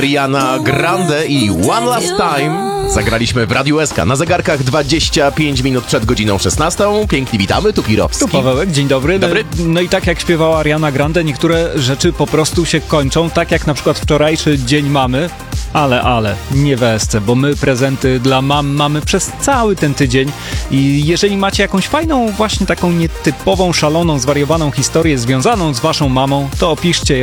Ariana Grande i One Last Time zagraliśmy w Radiu SK. Na zegarkach 25 minut przed godziną 16. Pięknie witamy, tu Pirowski. Tu Pawełek, dzień dobry. Dobry. No i tak jak śpiewała Ariana Grande, niektóre rzeczy po prostu się kończą, tak jak na przykład wczorajszy Dzień Mamy. Ale, nie w ESC, bo my prezenty dla mam mamy przez cały ten tydzień i jeżeli macie jakąś fajną, właśnie taką nietypową, szaloną, zwariowaną historię związaną z waszą mamą, to opiszcie